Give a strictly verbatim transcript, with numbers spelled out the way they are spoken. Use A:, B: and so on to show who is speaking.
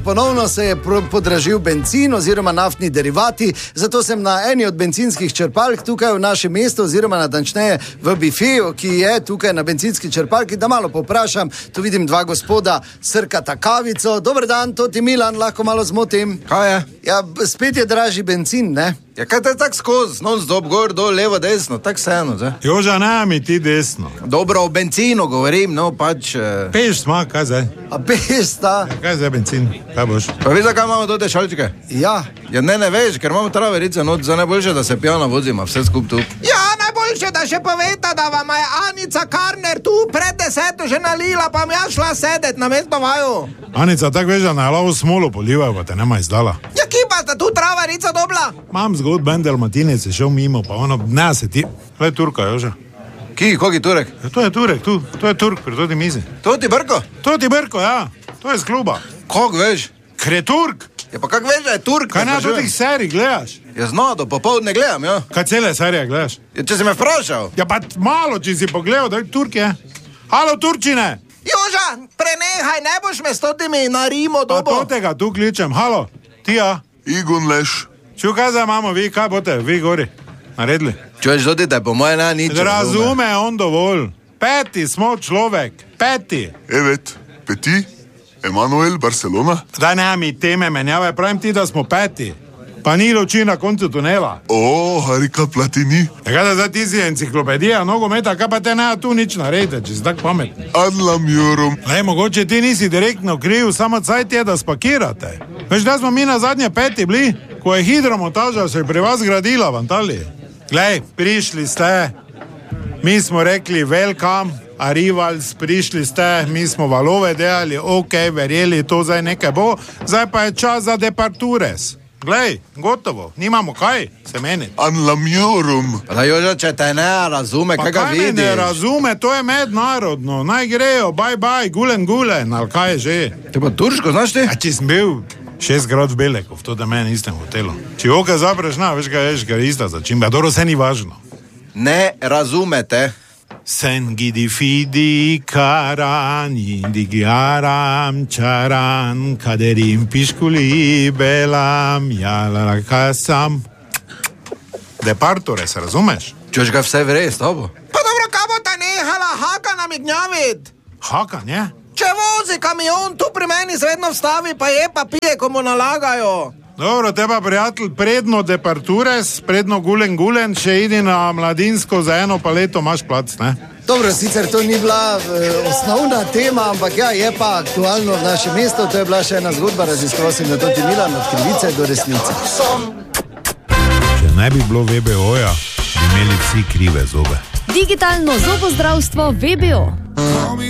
A: ponovno se je podražil benzin oziroma naftni derivati, zato sem na eni od bencinskih črpalk tukaj v našem mestu, oziroma natančneje v bifeju, ki je tukaj na bencinski črpalki, da malo poprašam. Tu vidim dva gospoda, srkata kavico. Dober dan, to ti Milan, lahko malo zmotim.
B: Kaj je?
A: Ja, spet je dražji benzin, ne?
B: Ja, kaj te tak skozi, non stop, gor, dol, levo, desno, tak vseeno, zdaj.
C: Joža, ne mi ti desno.
B: Dobro, o benzinu govorim, no, pač... Uh...
C: Peš sma, kaj zdaj?
A: A peš sta?
C: Ja, kaj zdaj benzin, kaj boš?
B: Pa veš, zakaj imamo to te šalčke?
A: Ja.
B: Ja, ne, ne veš, ker imamo traverice, no, za najboljše, da se pijano vozimo, vse skup tu.
D: Ja, najboljše, da še poveta, da vam je Anica Karner tu pred deseto že nalila, pa mi ja šla sedet na mesto vaju.
C: Anica, tak veš, da na lavo smolo polivajo, pa te nema izdala.
D: Ja, ki pa sta tu traverica dobla?
C: Mam zgod, Ben Dalmatinec je šel mimo, pa ono, ne se ti... Gle Turka, Joža.
B: Ki, kogi Turek?
C: Ja, to je Turek, tu, to je Turk, pri toti mizi.
B: To ti Brko?
C: To ti Brko, ja, to je z kluba.
B: Kog veš?
C: Ker je Turk.
B: Ja, pa kak veš, da je Turk?
C: Kaj na totih serij gledaš?
B: Ja, zno, do popoldne gledam, ja.
C: Kaj cele serije gledaš?
B: Ja, če si me vprašal.
C: Ja, pa malo, če si pogledal, da je Turk je. Halo, Turčine!
D: Joža, prenehaj, ne boš me s totimi na Rimo
C: Pa
D: dobo.
C: totega tu kličem, halo, ti ja.
E: Igon Leš.
C: Ču, kaj zdaj imamo, vi, kaj boste, vi gori, naredili?
B: Čuješ, doti te, po moje ne, nič
C: Razume on dovolj. Peti smo človek, peti.
E: Evet, Peti, Emanuel, Barcelona.
C: Daj ne mi teme menjave, pravim ti, da smo peti. Pa ni luči na koncu tunela.
E: O, Harika Platini.
C: Ja, kaj da zdaj ti si enciklopedija nogometa, kaj pa te ne tu nič naredite, če si tak pametni.
E: Adlam Jorom.
C: Lej, mogoče ti nisi direktno kriv, samo cajt je, da spakirate. Veš, da smo mi na zadnje peti bili, ko je hidromontaža se je pri vas gradila v Antaliji. Glej, prišli ste, mi smo rekli welcome, arrivals, prišli ste, mi smo valove delali, ok, verjeli, to zdaj nekaj bo, zdaj pa je čas za departures. Glej, gotovo, nimamo kaj se meniti.
E: Adlam Jorom.
B: Da, Joža, če te ne razume, kaj ga
C: Pa kaj me
B: vidiš?
C: ne razume, to je mednarodno, naj grejo, bye bye, gulen gulen, ali kaj je že.
B: Ti pa turško, znaš ti?
C: A če sem bil šest grad v Beleku, v to da meni istem hotelu. Če oka zapreš, na, veš kaj ješ, kaj je ista začimba, dobro, se ni važno.
B: Ne razumete.
C: Sen gidi fidi karan, indigiaram čaran, kaderim piškuli belam, jalara kasam. Departures, razumeš?
B: Čuješ, ga vse vre s tobo?
D: Pa dobro, kaj bo ta nehala haka namignjavit?
C: Hakan, je?
D: Če vozi kamion, tu pri meni zvedno vstavi, pa je pa pije, ko mu nalagajo.
C: Dobro, teba prijatelj, predno departures, predno gulen gulen, še idi na mladinsko za eno paleto, imaš plac, ne?
A: Dobro, sicer to ni bila e, osnovna tema, ampak ja, je pa aktualno v našem mestu. To je bila še ena zgodba, raziskoval sem na toti Milan, od krivice do resnice.
C: Če ne bi bilo V B O-ja, bi imeli vsi krive zobe.
F: Digitalno zobozdravstvo V B O.